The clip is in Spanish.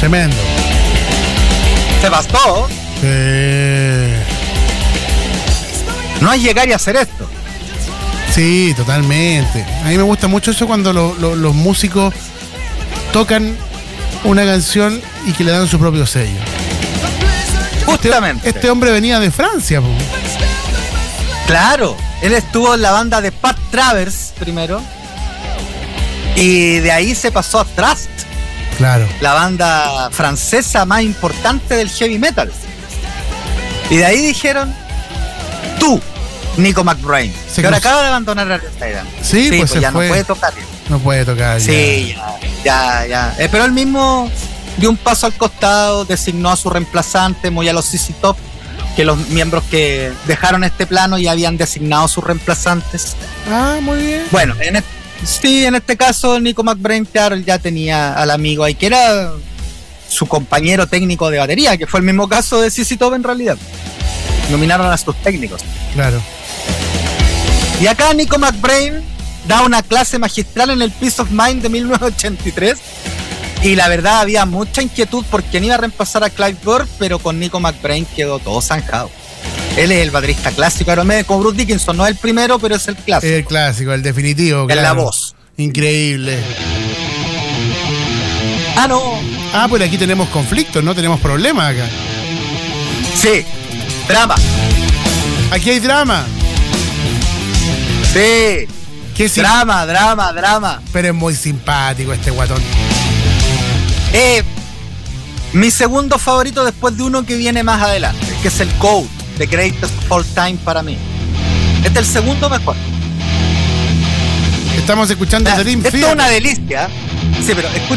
Tremendo. Se bastó. No es llegar y hacer esto. Sí, totalmente. A mí me gusta mucho eso cuando los músicos tocan una canción y que le dan su propio sello. Justamente. Este hombre venía de Francia, po. Claro, él estuvo en la banda de Pat Travers primero. Y de ahí se pasó a Trust. Claro. La banda francesa más importante del heavy metal. Y de ahí dijeron, tú, Nico McBrain, que ahora acaba de abandonar la Iron. Sí, pues se ya fue. no puede tocar. No puede tocar. Sí, ya. Pero él mismo dio un paso al costado, designó a su reemplazante, muy a los ZZ Top, que los miembros que dejaron este plano ya habían designado sus reemplazantes. Ah, muy bien. Bueno, en este caso Nico McBrain, claro, ya tenía al amigo ahí, que era su compañero técnico de batería, que fue el mismo caso de ZZ Top en realidad. Nominaron a sus técnicos. Claro. Y acá Nico McBrain da una clase magistral en el Peace of Mind de 1983. Y la verdad había mucha inquietud por quién iba a reemplazar a Clive Gore, pero con Nico McBrain quedó todo zanjado. Él es el baterista clásico, con Bruce Dickinson, no es el primero, pero es el clásico. El clásico, el definitivo. En claro. la voz. Increíble. Ah, no. Ah, pues aquí tenemos conflictos, ¿no? Tenemos problemas acá. Sí, drama. Aquí hay drama. Sí. ¿Qué sí? Drama. Pero es muy simpático este guatón. Mi segundo favorito después de uno que viene más adelante, que es el GOAT, The Greatest of All Time para mí. Este es el segundo mejor. Estamos escuchando Dream Esto Theater. es una delicia. Sí, pero